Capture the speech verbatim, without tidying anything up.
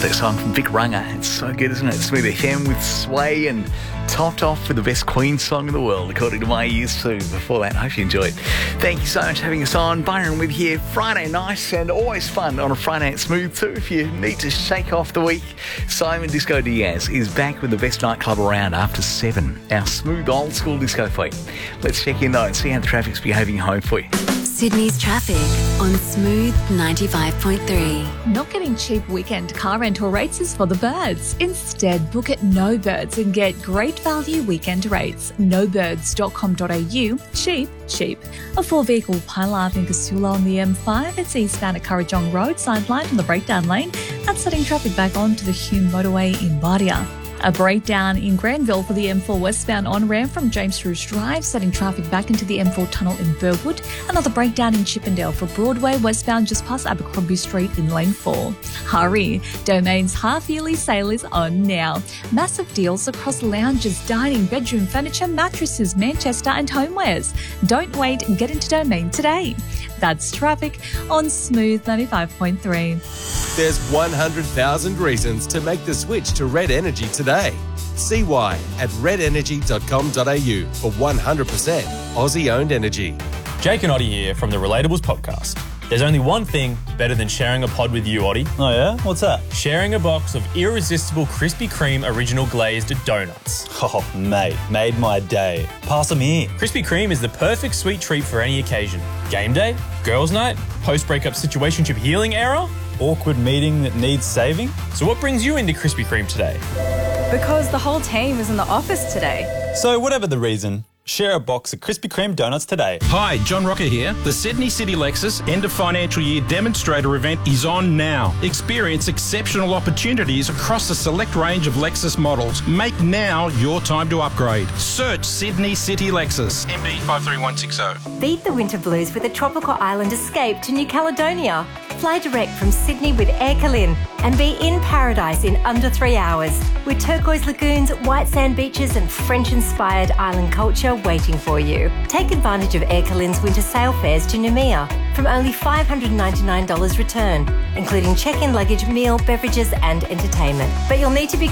that song from Vic Runga. It's so good, isn't it? Smooth F M with Sway and topped off with the best Queen song in the world, according to my ears too. Before that, I hope you enjoyed. Thank you so much for having us on. Byron with you Friday night, and always fun on a Friday at Smooth too. If you need to shake off the week, Simon Disco Diaz is back with the best nightclub around after seven. Our smooth old school disco fleet. Let's check in though and see how the traffic's behaving home for you. Sydney's traffic on Smooth ninety-five point three. Not getting cheap weekend car rental rates is for the birds. Instead, book at No Birds and get great value weekend rates. no birds dot com dot a u. Cheap, cheap. A four-vehicle pile up in Casula on the M five. It's eastbound at Currajong Road, sidelined on the breakdown lane, and setting traffic back onto the Hume motorway in Bardia. A breakdown in Granville for the M four westbound on-ramp from James Rouge Drive, setting traffic back into the M four tunnel in Burwood. Another breakdown in Chippendale for Broadway westbound just past Abercrombie Street in Lane four. Hurry! Domain's half-yearly sale is on now. Massive deals across lounges, dining, bedroom furniture, mattresses, Manchester and homewares. Don't wait and get into Domain today. That's traffic on Smooth ninety-five point three. There's one hundred thousand reasons to make the switch to Red Energy today. See why at red energy dot com dot a u for one hundred percent Aussie-owned energy. Jake and Oddie here from the Relatables podcast. There's only one thing better than sharing a pod with you, Oddie. Oh yeah? What's that? Sharing a box of irresistible Krispy Kreme original glazed donuts. Oh, mate, made my day. Pass them here. Krispy Kreme is the perfect sweet treat for any occasion. Game day, girls' night, post-breakup situationship healing era. Awkward meeting that needs saving. So what brings you into Krispy Kreme today? Because the whole team is in the office today. So whatever the reason, share a box of Krispy Kreme donuts today. Hi, John Rocker here. The Sydney City Lexus End of Financial Year Demonstrator event is on now. Experience exceptional opportunities across a select range of Lexus models. Make now your time to upgrade. Search Sydney City Lexus. M D five three one six zero. Beat the winter blues with a tropical island escape to New Caledonia. Fly direct from Sydney with Air Calin and be in paradise in under three hours with turquoise lagoons, white sand beaches and French-inspired island culture waiting for you. Take advantage of Air Calin's winter sail fares to Noumea from only five hundred ninety-nine dollars return, including check-in luggage, meal, beverages and entertainment. But you'll need to be